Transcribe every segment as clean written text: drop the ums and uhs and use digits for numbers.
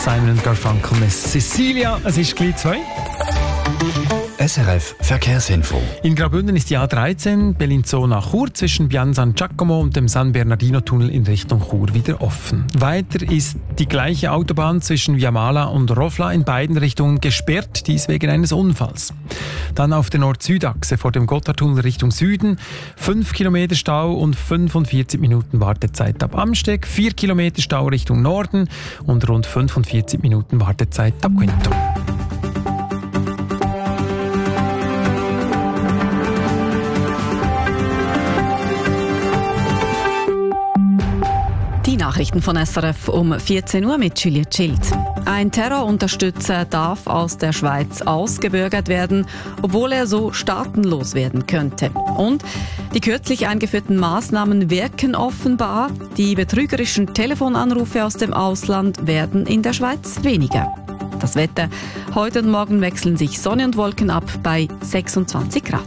Simon & Garfunkel mit Cecilia. Es ist gleich 2. SRF Verkehrsinfo. In Graubünden ist die A13 Bellinzona-Chur zwischen Pian San Giacomo und dem San Bernardino-Tunnel in Richtung Chur wieder offen. Weiter ist die gleiche Autobahn zwischen Viamala und Rofla in beiden Richtungen gesperrt, dies wegen eines Unfalls. Dann auf der Nord-Süd-Achse vor dem Gotthardtunnel Richtung Süden 5 Kilometer Stau und 45 Minuten Wartezeit ab Amsteg, 4 Kilometer Stau Richtung Norden und rund 45 Minuten Wartezeit ab Quinto. Die Nachrichten von SRF um 14 Uhr mit Juliette Schild. Ein Terrorunterstützer darf aus der Schweiz ausgebürgert werden, obwohl er so staatenlos werden könnte. Und die kürzlich eingeführten Maßnahmen wirken offenbar. Die betrügerischen Telefonanrufe aus dem Ausland werden in der Schweiz weniger. Das Wetter. Heute und morgen wechseln sich Sonne und Wolken ab bei 26 Grad.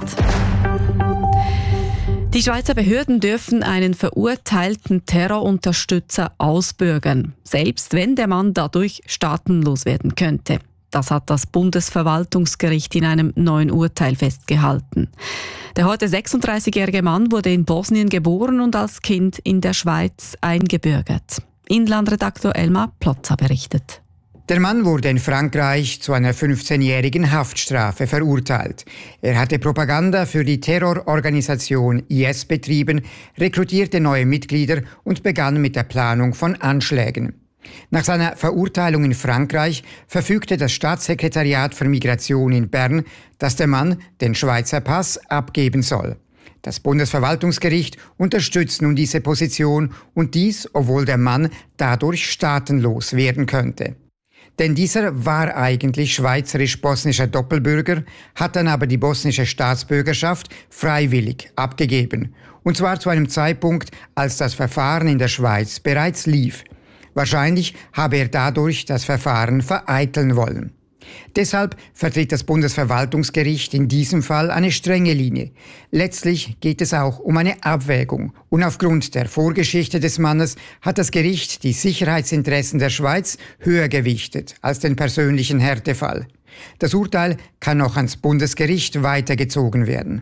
Die Schweizer Behörden dürfen einen verurteilten Terrorunterstützer ausbürgern, selbst wenn der Mann dadurch staatenlos werden könnte. Das hat das Bundesverwaltungsgericht in einem neuen Urteil festgehalten. Der heute 36-jährige Mann wurde in Bosnien geboren und als Kind in der Schweiz eingebürgert. Inlandredaktor Elmar Plotzer berichtet. Der Mann wurde in Frankreich zu einer 15-jährigen Haftstrafe verurteilt. Er hatte Propaganda für die Terrororganisation IS betrieben, rekrutierte neue Mitglieder und begann mit der Planung von Anschlägen. Nach seiner Verurteilung in Frankreich verfügte das Staatssekretariat für Migration in Bern, dass der Mann den Schweizer Pass abgeben soll. Das Bundesverwaltungsgericht unterstützt nun diese Position und dies, obwohl der Mann dadurch staatenlos werden könnte. Denn dieser war eigentlich schweizerisch-bosnischer Doppelbürger, hat dann aber die bosnische Staatsbürgerschaft freiwillig abgegeben. Und zwar zu einem Zeitpunkt, als das Verfahren in der Schweiz bereits lief. Wahrscheinlich habe er dadurch das Verfahren vereiteln wollen. Deshalb vertritt das Bundesverwaltungsgericht in diesem Fall eine strenge Linie. Letztlich geht es auch um eine Abwägung. Und aufgrund der Vorgeschichte des Mannes hat das Gericht die Sicherheitsinteressen der Schweiz höher gewichtet als den persönlichen Härtefall. Das Urteil kann noch ans Bundesgericht weitergezogen werden.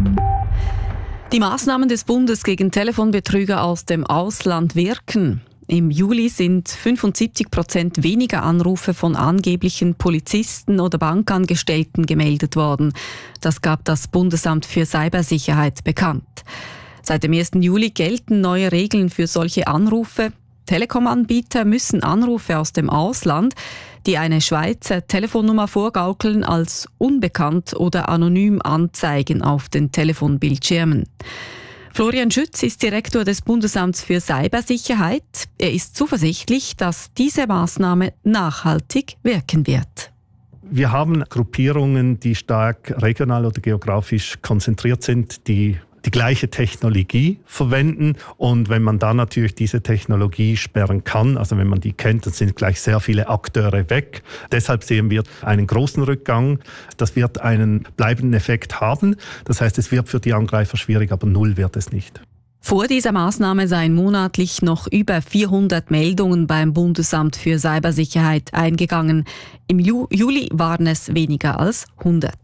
Die Maßnahmen des Bundes gegen Telefonbetrüger aus dem Ausland wirken. Im Juli sind 75% weniger Anrufe von angeblichen Polizisten oder Bankangestellten gemeldet worden. Das gab das Bundesamt für Cybersicherheit bekannt. Seit dem 1. Juli gelten neue Regeln für solche Anrufe. Telekom-Anbieter müssen Anrufe aus dem Ausland, die eine Schweizer Telefonnummer vorgaukeln, als unbekannt oder anonym anzeigen auf den Telefonbildschirmen. Florian Schütz ist Direktor des Bundesamts für Cybersicherheit. Er ist zuversichtlich, dass diese Maßnahme nachhaltig wirken wird. Wir haben Gruppierungen, die stark regional oder geografisch konzentriert sind, die gleiche Technologie verwenden. Und wenn man da natürlich diese Technologie sperren kann, also wenn man die kennt, dann sind gleich sehr viele Akteure weg. Deshalb sehen wir einen großen Rückgang. Das wird einen bleibenden Effekt haben. Das heißt, es wird für die Angreifer schwierig, aber null wird es nicht. Vor dieser Maßnahme seien monatlich noch über 400 Meldungen beim Bundesamt für Cybersicherheit eingegangen. Im Juli waren es weniger als 100.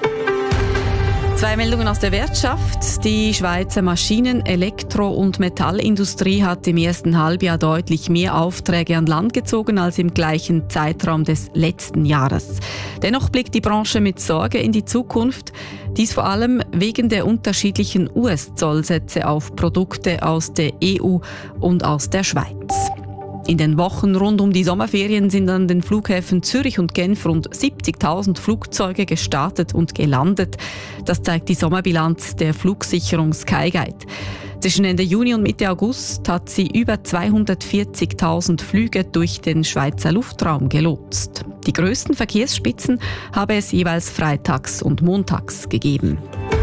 Zwei Meldungen aus der Wirtschaft. Die Schweizer Maschinen-, Elektro- und Metallindustrie hat im ersten Halbjahr deutlich mehr Aufträge an Land gezogen als im gleichen Zeitraum des letzten Jahres. Dennoch blickt die Branche mit Sorge in die Zukunft. Dies vor allem wegen der unterschiedlichen US-Zollsätze auf Produkte aus der EU und aus der Schweiz. In den Wochen rund um die Sommerferien sind an den Flughäfen Zürich und Genf rund 70.000 Flugzeuge gestartet und gelandet. Das zeigt die Sommerbilanz der Flugsicherung Skyguide. Zwischen Ende Juni und Mitte August hat sie über 240.000 Flüge durch den Schweizer Luftraum gelotst. Die größten Verkehrsspitzen habe es jeweils freitags und montags gegeben.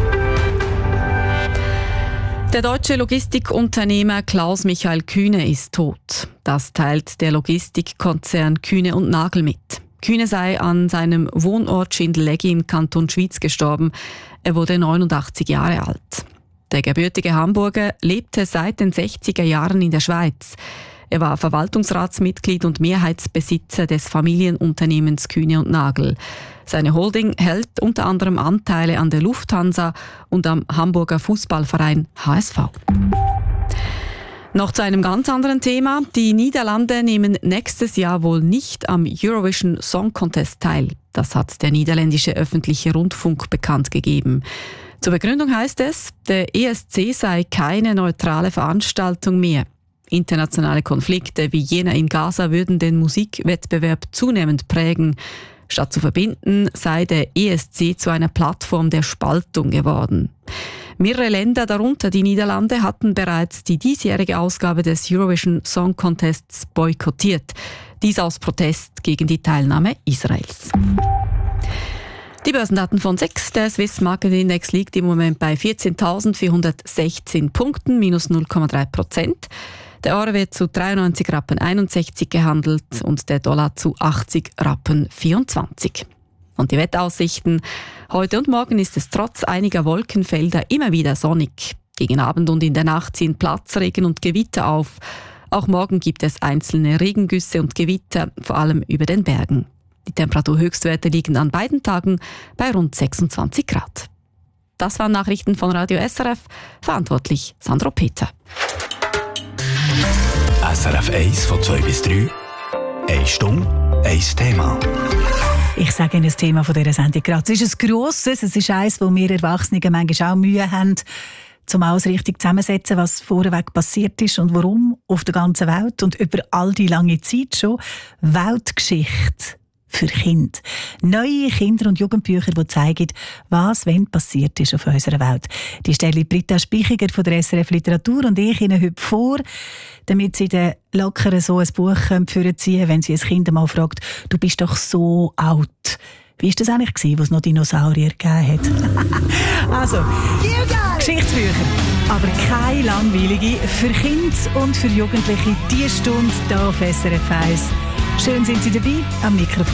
Der deutsche Logistikunternehmer Klaus-Michael Kühne ist tot. Das teilt der Logistikkonzern Kühne und Nagel mit. Kühne sei an seinem Wohnort Schindellegi im Kanton Schwyz gestorben. Er wurde 89 Jahre alt. Der gebürtige Hamburger lebte seit den 60er Jahren in der Schweiz. Er war Verwaltungsratsmitglied und Mehrheitsbesitzer des Familienunternehmens Kühne und Nagel. Seine Holding hält unter anderem Anteile an der Lufthansa und am Hamburger Fußballverein HSV. Noch zu einem ganz anderen Thema. Die Niederlande nehmen nächstes Jahr wohl nicht am Eurovision Song Contest teil. Das hat der niederländische öffentliche Rundfunk bekannt gegeben. Zur Begründung heißt es, der ESC sei keine neutrale Veranstaltung mehr. Internationale Konflikte wie jener in Gaza würden den Musikwettbewerb zunehmend prägen. Statt zu verbinden, sei der ESC zu einer Plattform der Spaltung geworden. Mehrere Länder, darunter die Niederlande, hatten bereits die diesjährige Ausgabe des Eurovision Song Contests boykottiert. Dies aus Protest gegen die Teilnahme Israels. Die Börsendaten von SEX. Der Swiss Market Index liegt im Moment bei 14.416 Punkten, minus 0,3%. Der Euro wird zu 93,61 Rappen gehandelt und der Dollar zu 80,24 Rappen. Und die Wetteraussichten. Heute und morgen ist es trotz einiger Wolkenfelder immer wieder sonnig. Gegen Abend und in der Nacht ziehen Platzregen und Gewitter auf. Auch morgen gibt es einzelne Regengüsse und Gewitter, vor allem über den Bergen. Die Temperaturhöchstwerte liegen an beiden Tagen bei rund 26 Grad. Das waren Nachrichten von Radio SRF. Verantwortlich Sandro Peter. SRF 1 von 2 bis 3. 1 Stunde, 1 Thema. Ich sage Ihnen das Thema von dieser Sendung gerade. Es ist ein grosses, es ist eines, wo wir Erwachsene manchmal auch Mühe haben, zum alles richtig zusammensetzen, was vorweg passiert ist und warum auf der ganzen Welt und über all die lange Zeit schon. Weltgeschichte für Kinder. Neue Kinder- und Jugendbücher, die zeigen, was wenn passiert ist auf unserer Welt. Die stelle Britta Spichiger von der SRF Literatur und ich Ihnen heute vor, damit Sie den lockeren so ein Buch vorziehen, wenn Sie ein Kind mal fragt, du bist doch so alt. Wie war das eigentlich gewesen, wo es noch Dinosaurier gegeben hat? Also, Geschichtsbücher, aber keine langweilige. Für Kinder und für Jugendliche die Stunde hier auf SRF 1. Schön sind Sie dabei am Mikrofon.